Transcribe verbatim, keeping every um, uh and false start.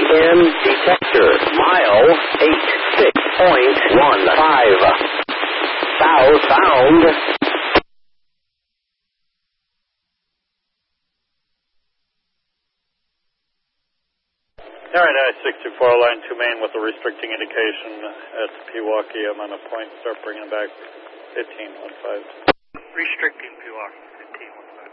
M detector, mile eight six point one five. Southbound. All right, I sixty-four, line two main with a restricting indication at Pewaukee. I'm on a point, start bringing back fifteen one five. Restricting Pewaukee.